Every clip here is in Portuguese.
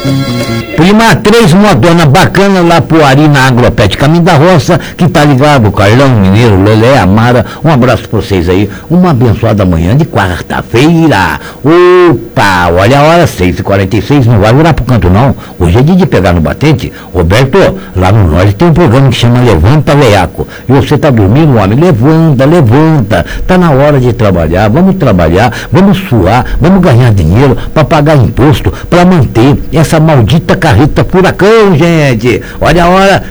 Prima, 3 modona bacana lá pro Ari na Agropet Caminho da Roça, que tá ligado, Carlão, Mineiro, Lelé, Amara, um abraço pra vocês aí, uma abençoada manhã de quarta-feira. Opa, olha a hora, 6h46, não vai virar pro canto não, hoje é dia de pegar no batente. Roberto, lá no norte tem um programa que chama Levanta Veiaco, e você tá dormindo, homem, levanta, tá na hora de trabalhar, vamos suar, vamos ganhar dinheiro para pagar imposto, para manter essa maldita carreta furacão, gente. Olha a hora,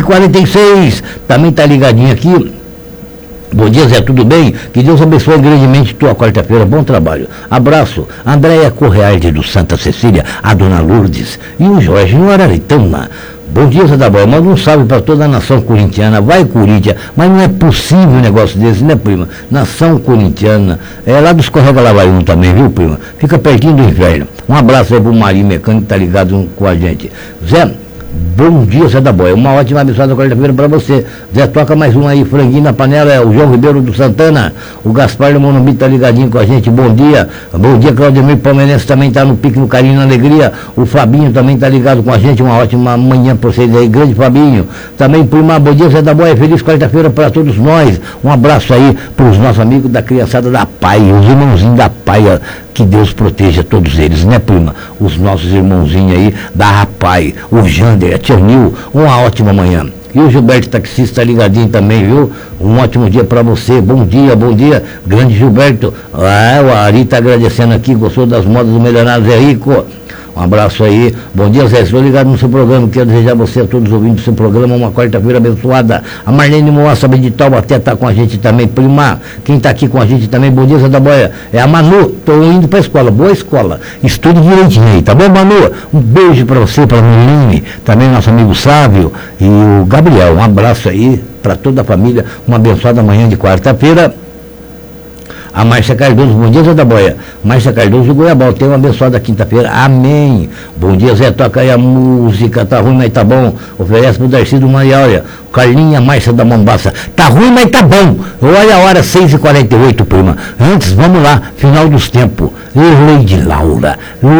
6h46. Também tá ligadinho aqui. Bom dia, Zé, tudo bem? Que Deus abençoe grandemente tua quarta-feira, bom trabalho. Abraço, Andréia Correalde do Santa Cecília, a dona Lourdes e o Jorge no Araritama. Bom dia, Zé da Boia, manda um salve para toda a nação corintiana, vai Corinthians, mas não é possível um negócio desse, né, prima? Nação corintiana, é lá dos Escorrega Lavaium também, viu, prima? Fica pertinho do inverno. Um abraço aí pro Marinho Mecânico que tá ligado com a gente. Zé, bom dia, Zé da Boia, uma ótima abençoada quarta-feira para você. Zé, toca mais um aí, franguinho na panela, é o João Ribeiro do Santana, o Gaspar do Monumbi tá ligadinho com a gente, bom dia, Claudemir Palmeirense também tá no pique, no carinho, na alegria, o Fabinho também tá ligado com a gente, uma ótima manhã para vocês aí, grande Fabinho, também prima, bom dia, Zé da Boia, feliz quarta-feira para todos nós, um abraço aí pros nossos amigos da criançada da Paia, os irmãozinhos da Paia, que Deus proteja todos eles, né, prima? Os nossos irmãozinhos aí da Rapai, o Jander, a Tia Nil, uma ótima manhã. E o Gilberto Taxista ligadinho também, viu? Um ótimo dia para você, bom dia, grande Gilberto. O Ari tá agradecendo aqui, gostou das modas do Milionário Zé Rico. Um abraço aí, bom dia, Zé, estou ligado no seu programa, quero desejar a você, a todos os ouvintes do seu programa, uma quarta-feira abençoada. A Marlene Moassa de Taubaté está com a gente também, prima, quem está aqui com a gente também, bom dia, Zé da Boia, é a Manu, estou indo para a escola, boa escola, estude direitinho aí, tá bom, Manu? Um beijo para você, para a Meline, também nosso amigo Sávio e o Gabriel, um abraço aí para toda a família, uma abençoada manhã de quarta-feira. A Márcia Cardoso, bom dia, Zé da Boia. Márcia Cardoso do Goiabal, tenha uma abençoada quinta-feira, amém. Bom dia, Zé, toca aí a música, tá ruim, mas tá bom. Oferece pro Darcy do Mariália, Carlinha Márcia da Mombaça, tá ruim, mas tá bom. Olha a hora, 6h48, prima. Antes, vamos lá, final dos tempos. Leide Laura,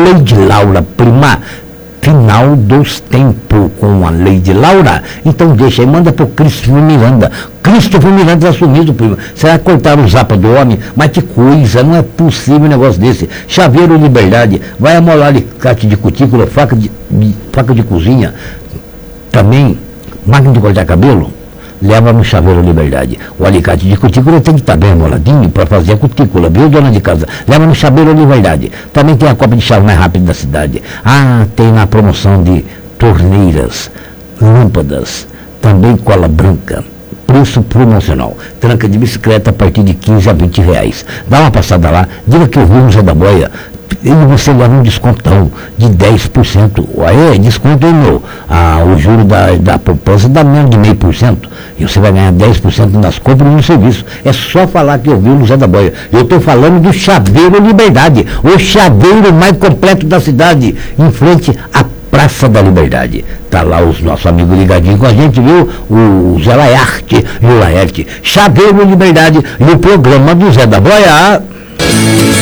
prima. Final dos tempos com a Leide Laura. Então deixa aí, manda pro Christopher Miranda. Christopher Miranda tá sumido, prima. Será que cortaram o zapa do homem? Mas que coisa, não é possível um negócio desse. Chaveiro Liberdade, vai amolar alicate de cutícula, faca de cozinha, também máquina de cortar cabelo. Leva no Chaveiro Liberdade. O alicate de cutícula tem que estar bem amoladinho para fazer a cutícula, viu, dona de casa? Leva no Chaveiro Liberdade. Também tem a copa de chave mais rápida da cidade. Ah, tem na promoção de torneiras, lâmpadas, também cola branca. Preço promocional. Tranca de bicicleta a partir de 15 a 20 reais. Dá uma passada lá, diga que ouviu no Zé da Boia. E você leva um descontão de 10%. Aí, desconto aí, meu. O juro da poupança dá menos de 0,5%. E você vai ganhar 10% nas compras e no serviço. É só falar que ouviu no Zé da Boia. Eu estou falando do Chaveiro Liberdade, o chaveiro mais completo da cidade, em frente à Praça da Liberdade. Tá lá os nossos amigos ligadinhos com a gente, viu? O Zé Laerte e o Laerte. Chaveiro Liberdade e o programa do Zé da Boia.